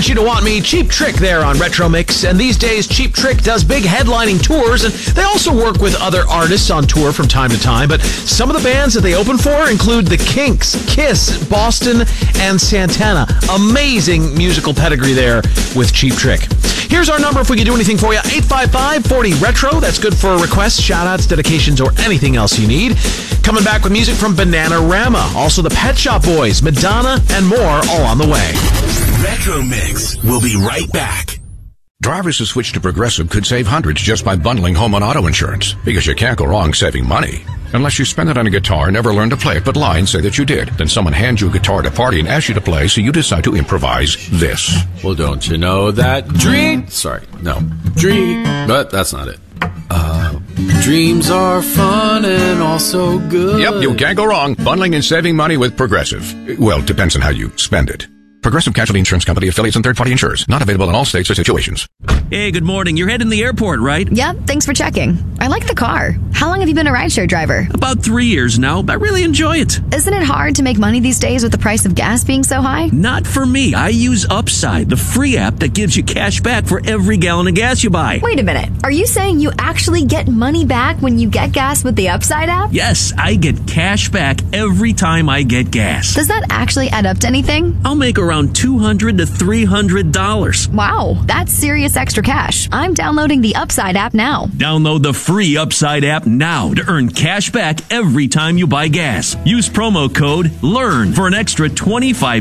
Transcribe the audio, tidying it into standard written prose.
Want You to Want Me, Cheap Trick there on Retro Mix. And these days, Cheap Trick does big headlining tours, and they also work with other artists on tour from time to time. But some of the bands that they open for include The Kinks, Kiss, Boston, and Santana. Amazing musical pedigree there with Cheap Trick. Here's our number if we can do anything for you. 855-40-RETRO. That's good for requests, shout-outs, dedications, or anything else you need. Coming back with music from Bananarama. Also the Pet Shop Boys, Madonna, and more all on the way. Retro Mix. We'll be right back. Drivers who switch to Progressive could save hundreds just by bundling home and auto insurance, because you can't go wrong saving money. Unless you spend it on a guitar and never learn to play it, but lie and say that you did. Then someone hands you a guitar at a party and asks you to play, so you decide to improvise this. Well, don't you know that but that's not it. Dreams are fun and also good. Yep, you can't go wrong bundling and saving money with Progressive. Well, depends on how you spend it. Progressive Casualty Insurance Company, affiliates, and third-party insurers. Not available in all states or situations. Hey, good morning. You're heading to the airport, right? Yep, thanks for checking. I like the car. How long have you been a rideshare driver? About 3 years now. I really enjoy it. Isn't it hard to make money these days with the price of gas being so high? Not for me. I use Upside, the free app that gives you cash back for every gallon of gas you buy. Wait a minute. Are you saying you actually get money back when you get gas with the Upside app? Yes, I get cash back every time I get gas. Does that actually add up to anything? I'll make around $200 to $300. Wow, that's serious extra cash. I'm downloading the Upside app now. Download the free Upside app now to earn cash back every time you buy gas. Use promo code LEARN for an extra 25